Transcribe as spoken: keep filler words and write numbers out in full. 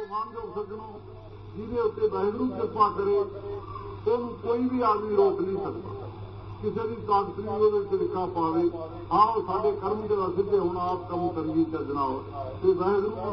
ਸਨਮਾਨਯੋਗ ਸੱਜਣੋ, ਜਿਹਦੇ ਉੱਤੇ ਵਾਹਿਗੁਰੂ ਕਿਰਪਾ ਕਰੇ ਉਹਨੂੰ ਕੋਈ ਵੀ ਆਦਮੀ ਰੋਕ ਨਹੀਂ ਸਕਦਾ। ਕਿਸੇ ਦੀ ਤਾਕਤ ਨਹੀਂ ਉਹਦੇ ਵਿੱਚ ਰਿਕਾ ਪਾਵੇ। ਆਓ ਸਾਡੇ ਕਰਮ ਜਿਹੜਾ ਸਿੱਧੇ ਹੁਣ ਆਪ ਕੰਮ ਕਰੀਏ ਚੱਜਣਾ ਹੋ ਤੇ ਵਾਹਿਗੁਰੂ